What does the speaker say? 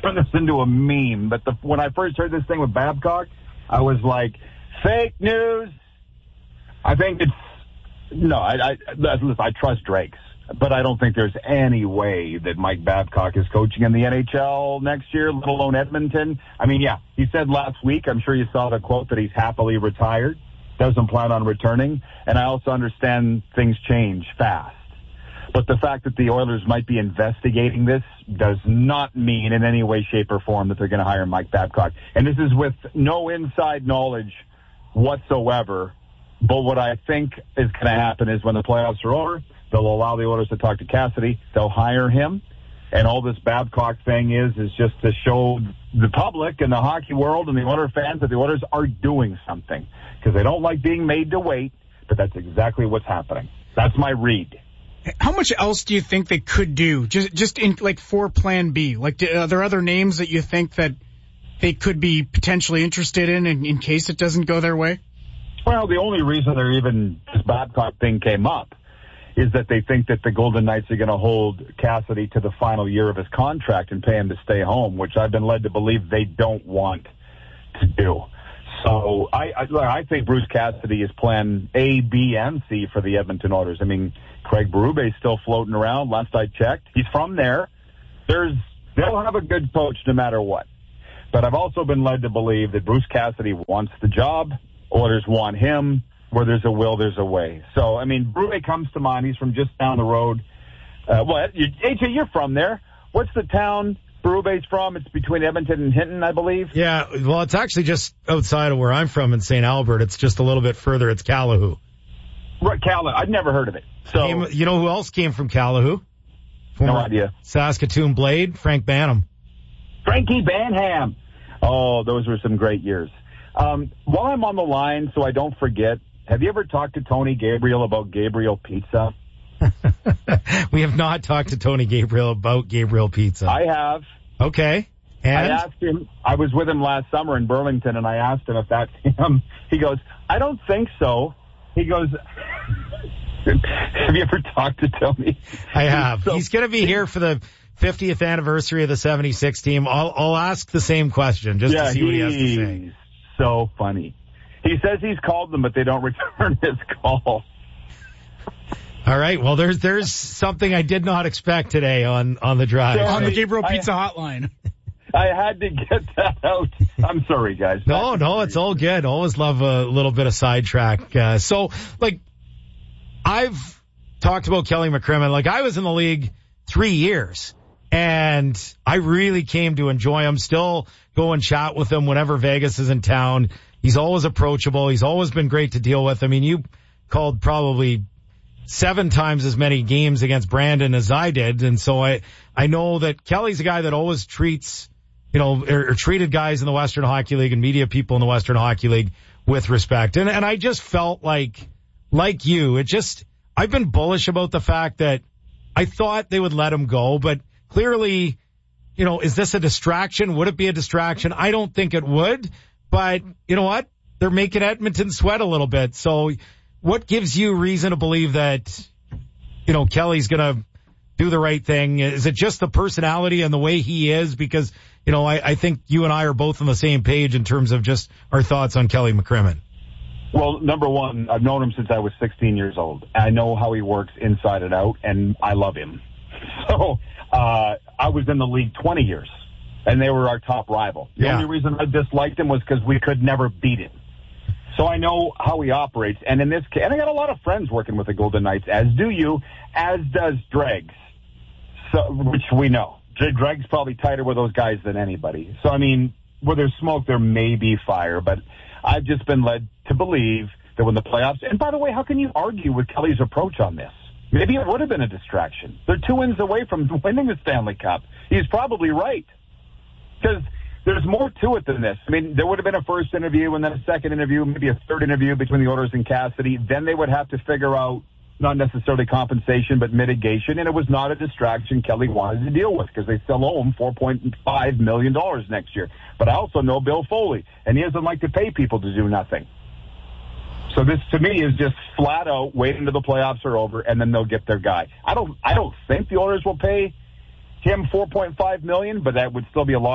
turn this into a meme, but when I first heard this thing with Babcock, I was like, fake news. I think I trust Drake's, but I don't think there's any way that Mike Babcock is coaching in the NHL next year, let alone Edmonton. I mean, yeah, he said last week, I'm sure you saw the quote, that he's happily retired, doesn't plan on returning, and I also understand things change fast. But the fact that the Oilers might be investigating this does not mean in any way, shape, or form that they're going to hire Mike Babcock. And this is with no inside knowledge whatsoever. But what I think is going to happen is when the playoffs are over, they'll allow the Oilers to talk to Cassidy. They'll hire him. And all this Babcock thing is just to show the public and the hockey world and the Oilers fans that the Oilers are doing something. Because they don't like being made to wait, but that's exactly what's happening. That's my read. How much else do you think they could do, just in for Plan B? Like, are there other names that you think that they could be potentially interested in case it doesn't go their way? Well, the only reason this Babcock thing came up is that they think that the Golden Knights are going to hold Cassidy to the final year of his contract and pay him to stay home, which I've been led to believe they don't want to do. So I think Bruce Cassidy is plan A, B, and C for the Edmonton Oilers. I mean, Craig Berube is still floating around. Last I checked, he's from there. They'll have a good coach no matter what. But I've also been led to believe that Bruce Cassidy wants the job. Oilers want him. Where there's a will, there's a way. So, I mean, Berube comes to mind. He's from just down the road. AJ, you're from there. What's the town Berube's from? It's between Edmonton and Hinton, I believe. Yeah, well, it's actually just outside of where I'm from in St. Albert. It's just a little bit further. It's Calahoo. Right, Calahoo. I'd never heard of it. So, you know who else came from Calahoo? No idea. Saskatoon Blade, Frank Banham. Frankie Banham. Oh, those were some great years. While I'm on the line, so I don't forget, have you ever talked to Tony Gabriel about Gabriel Pizza? We have not talked to Tony Gabriel about Gabriel Pizza. I have. Okay. And? I asked him, I was with him last summer in Burlington, and I asked him if that's him. He goes, I don't think so. He goes, have you ever talked to Tony? I have. He's going to be here for the 50th anniversary of the 76 team. I'll ask the same question just to see what he has to say. So funny. He says he's called them, but they don't return his call. All right. Well, there's something I did not expect today on the drive. On the Gabriel Pizza hotline. I had to get that out. I'm sorry, guys. No, it's all good. Always love a little bit of sidetrack. I've talked about Kelly McCrimmon. I was in the league 3 years, and I really came to enjoy him. Still go and chat with him whenever Vegas is in town. He's always approachable. He's always been great to deal with. I mean, you called probably 7 times as many games against Brandon as I did. And so I know that Kelly's a guy that always treats, or treated guys in the Western Hockey League and media people in the Western Hockey League with respect. And I just felt like you, I've been bullish about the fact that I thought they would let him go, but clearly, is this a distraction? Would it be a distraction? I don't think it would, but you know what? They're making Edmonton sweat a little bit. So what gives you reason to believe that, Kelly's going to do the right thing? Is it just the personality and the way he is? Because, I think you and I are both on the same page in terms of just our thoughts on Kelly McCrimmon. Well, number one, I've known him since I was 16 years old. I know how he works inside and out, and I love him. So I was in the league 20 years, and they were our top rival. The only reason I disliked him was because we could never beat him. So I know how he operates. And in this case, and I got a lot of friends working with the Golden Knights, as do you, as does Dregs, which we know. Dregs probably tighter with those guys than anybody. So, I mean, where there's smoke, there may be fire. But I've just been led to believe that when the playoffs, and by the way, how can you argue with Kelly's approach on this? Maybe it would have been a distraction. They're 2 wins away from winning the Stanley Cup. He's probably right. Because there's more to it than this. I mean, there would have been a first interview and then a second interview, maybe a third interview between the Oilers and Cassidy. Then they would have to figure out not necessarily compensation, but mitigation. And it was not a distraction Kelly wanted to deal with because they still owe him $4.5 million next year. But I also know Bill Foley, and he doesn't like to pay people to do nothing. So this, to me, is just flat out wait until the playoffs are over, and then they'll get their guy. I don't think the Oilers will pay him $4.5 million, but that would still be a lot.